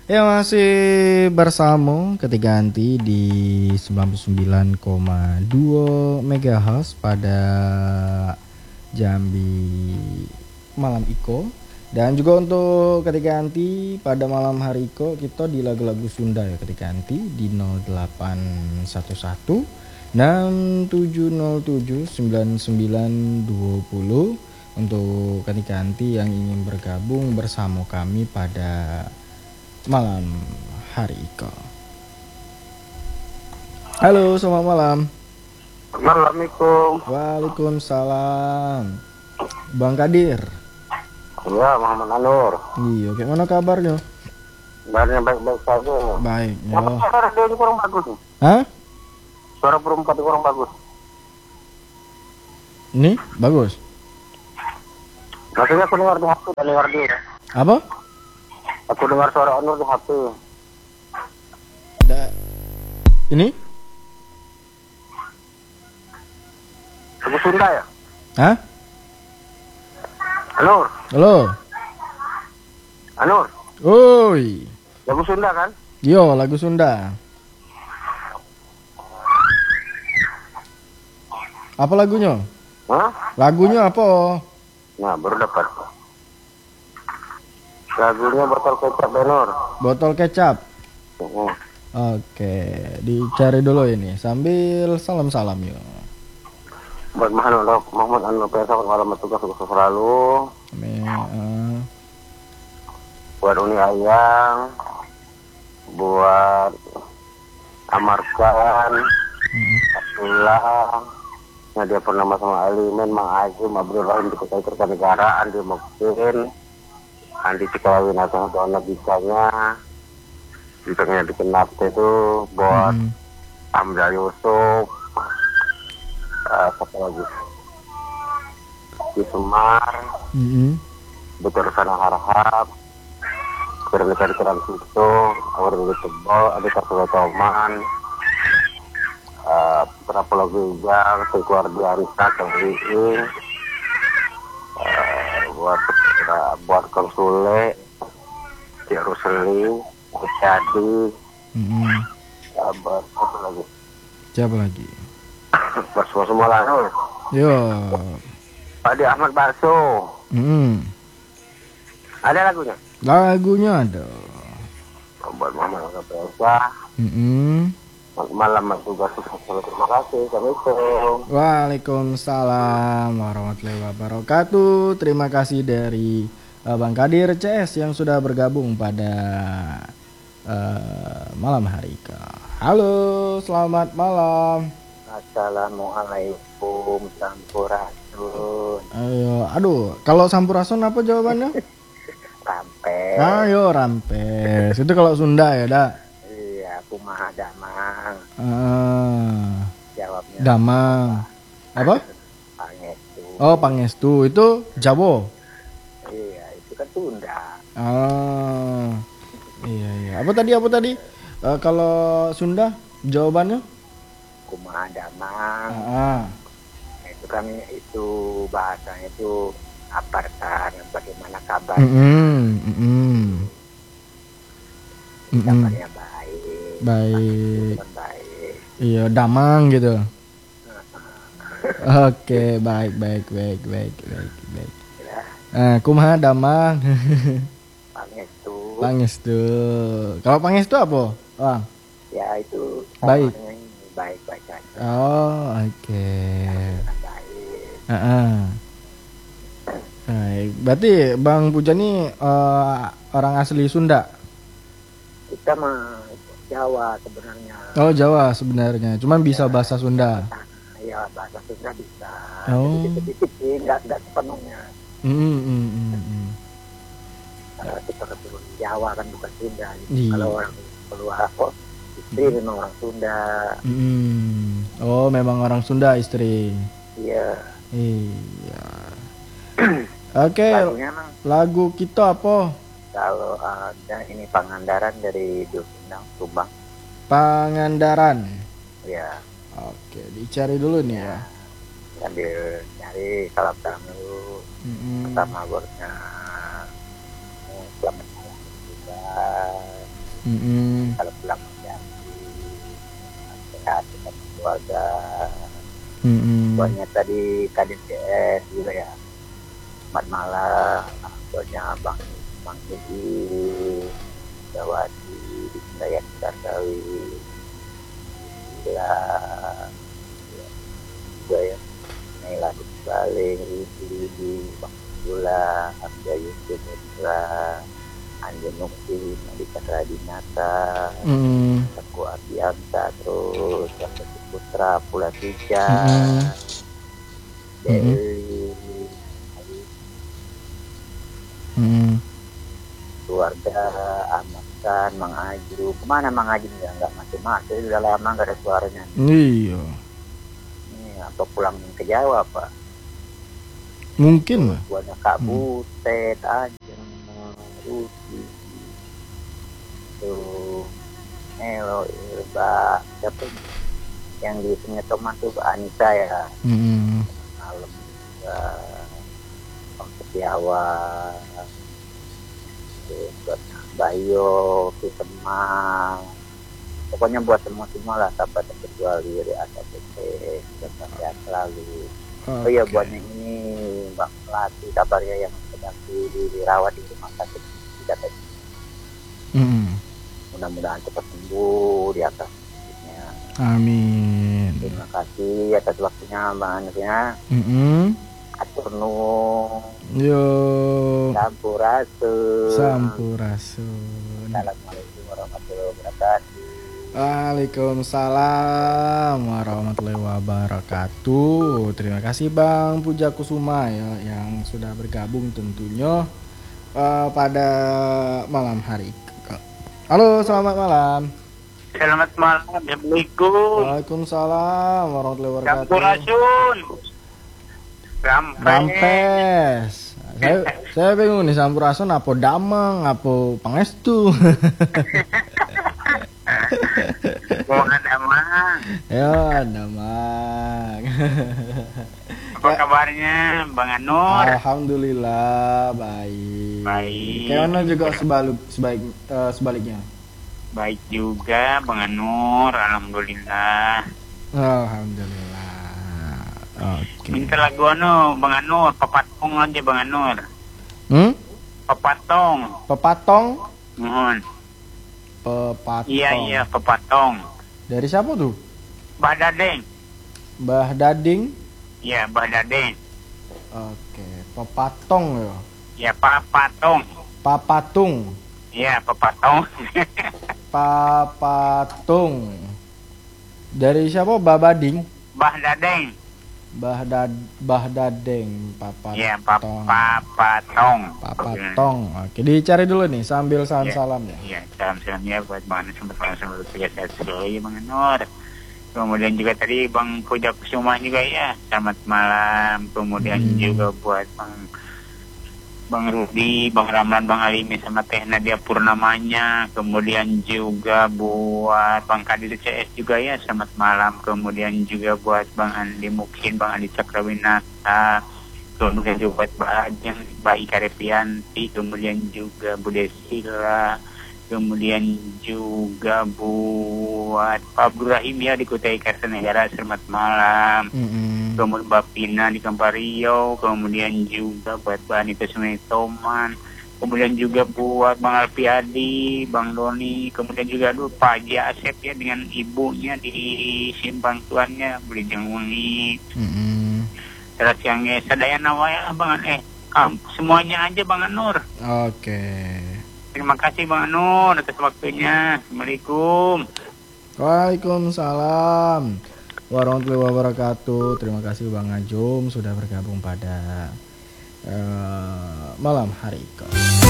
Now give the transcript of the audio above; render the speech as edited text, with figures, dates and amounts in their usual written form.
Ya masih bersama Ketika Anti di 99,2 MHz pada Jambi Malam Iko. Dan juga untuk Ketika Anti pada malam hari Iko kita di lagu-lagu Sunda ya Ketika Anti di 0811 6707 9920 untuk Ketika Anti yang ingin bergabung bersama kami pada malam hari Iko. Halo, selamat malam. Assalamualaikum. Waalaikumsalam. Bang Kadir. Ya, Muhammad Anur. Iya, gimana kabarnya? Kabarnya baik-baik saja. Baik, ya. Apa suara dia ini kurang bagus nih? Hah? Suara perempuan itu kurang bagus. Ini bagus. Maksudnya aku dengar di HP dan dengar dia. Apa? Aku dengar suara Anur di HP. Ini? Lagu Sunda ya? Hah? Anur. Halo. Anur. Oi. Lagu Sunda kan? Yo, lagu Sunda. Apa lagunya? Hah? Lagunya apa? Nah, baru dapat. Lagunya botol kecap Anur. Botol kecap. Oke, dicari dulu ini sambil salam-salam yo. Buat Muhammad Anur besok malam tugas selalu. Amin. Buat Uni Ayang, buat Amarkan, Abdullah, Nadia Purnama sama Alimin, Mang Azim, Abdul Rahim di Kota Kertanegara, Andi Muksin, Andi Cikawin atau Dona bisanya, bisanya dikenap itu buat Hamzah Yusuf, apa lagi? Di Semar, Betul Sana Harahap, Kerana Transito, Orang di Tebal, ada Kasula Toman, Terapologi Ujang, Tekuar Diansa, Kang buat Kang Sule, Cik Rusli, Jadi, buat apa lagi? Siapa lagi? Buat semua lalu. Yo. Pak Di Ahmad Barso. Ada lagunya? Lagunya ada. Buat Mama Kapelsa. Malam tugas terima kasih. Assalamualaikum. Waalaikumsalam warahmatullahi wabarakatuh. Terima kasih dari Bang Kadir CS yang sudah bergabung pada malam hari ke. Halo, selamat malam. Assalamualaikum Sampurasun. Aduh, kalau Sampurasun apa jawabannya? Rampes. Ayo Rampes. Itu kalau Sunda ya, dak? Iya, Kumaha Damang. Jawabnya Damang. Apa? Pangestu. Oh, Pangestu. Itu Jawa. Iya, itu kan Sunda. Iya. Apa tadi? Kalau Sunda jawabannya? Kumaha Damang. Itu kan itu bahasanya itu apartan, bagaimana kabar? Kabarnya baik. Baik. Baik. Iya, damang gitu. Oke, baik. Kumaha damang. Pangestu. Kalau Pangestu apa? Bang? Ya itu baik. Baik aja. Oh, oke. Baik. Berarti Bang Pujani orang asli Sunda? Kita mah Jawa sebenarnya. Oh, Jawa sebenarnya. Cuman bisa bahasa Sunda. Iya, bahasa Sunda bisa. Oh. Sedikit sih, enggak sepenuhnya. Kita keturunan Jawa kan bukan Sunda. Gitu. Kalau orang keluar kok istri memang orang Sunda. Oh, memang orang Sunda istri. Iya. Oke. Lagu kita apa? Kalau ada ini Pangandaran dari Dusindang, Subang. Pangandaran. Ya. Oke, dicari dulu nih ya. Sambil cari salam dulu. Pertama buatnya selamat malam juga Kalau pulang ya sehat dengan keluarga. Buatnya tadi KDCS juga ya. Selamat malam. Buatnya Bang Dedi, Jawati, Dayan Sardawi, Gila, juga ya. Nela Baling, Rudi, Bang Gula, Abda Yusuf, Andi Mukti, Nadika Radinata, Teku Abianta, terus Wakil Putra, Pula Tiga, Dewi, keluarga Ahmad Kan, Mang Aju. Kemana Mang Aju ya? Nggak masuk, udah lama nggak ada suaranya. Iya. Ini apa pulang ke Jawa Pak? Mungkin lah. Buatnya Kak Butet, Ajeng, Rudy, tuh Elo, Mbak siapa yang di Toman tuh Mbak Anissa ya. Malam juga Bang Setiawan, buat Bayo, Semang, pokoknya buat semua lah sahabat yang berjual di AKPP dan sehat selalu. Oh iya buatnya ini Mbak Melati kabarnya yang sedang dirawat di rumah sakit tidak mudah-mudahan cepat sembuh di atas sakitnya. Amin. Terima kasih atas waktunya Bang Anusnya. Atur nuhun. Yo. Sampurasun. Sampurasun. Assalamualaikum warahmatullahi wabarakatuh. Waalaikumsalam warahmatullahi wabarakatuh. Terima kasih Bang Puja Kusuma ya yang sudah bergabung tentunya pada malam hari. Halo, selamat malam. Selamat malam. Assalamualaikum. Waalaikumsalam warahmatullahi wabarakatuh. Sampurasun. Rampes. Saya bingung nih Sampurasun apa damang apa pangestu. Bukan emang. Ya, damang. Apa kabarnya Bang Anur? Alhamdulillah baik. Baik. Kayaknya juga sebaliknya. Baik juga Bang Anur. Alhamdulillah. Alhamdulillah. Oke. Minta lagu Bang Anur, Pepatong aja Bang Anur. Pepatong. Pepatong? Mohon. Pepatong. Iya, Pepatong. Dari siapa tuh? Mbah Dadeng. Mbah Dading? Iya, Mbah Dadeng. Oke, Pepatong ya. Ya, Papatong. Papatung. Iya, Pepatong. Papatung. Dari siapa? Babading? Mbah Dadeng. Mbah Dadeng, Papatong. Iya, Papatong. Papatong. Oke, dicari dulu nih sambil salam-salam ya. Iya, salam-salam ya buat Bang Anur sampai sehat selalu ya Bang Anur. Kemudian juga tadi Bang Puja Kusuma juga ya, selamat malam. Kemudian juga buat Bang Rudi, Bang Ramlan, Bang Alimi sama Teh Nadia Purnamanya. Kemudian juga buat Bang Kadir CS juga ya, selamat malam. Kemudian juga buat Bang Andi Muksin, Bang Andi Cakrawinata. Kemudian juga buat Mbak Ika Repianti. Kemudian juga Bu Desila. Kemudian juga buat Pak Abdurrahim ya di Kutai Kartanegara, selamat malam. Kemudian Mbak Pina di Kampario. Kemudian juga buat Mbak Anita Toman. Kemudian juga buat Bang Alpiadi, Bang Doni. Kemudian juga Pak Haji Asep ya dengan ibunya di Simpang Tuannya beli Jangwangi. Terus yang Sadayana ya Bang semuanya aja Bang Anur. Oke. Terima kasih Bang Anur atas waktunya. Assalamualaikum. Waalaikumsalam warahmatullahi wabarakatuh. Terima kasih Bang Ajum sudah bergabung pada malam hari ini.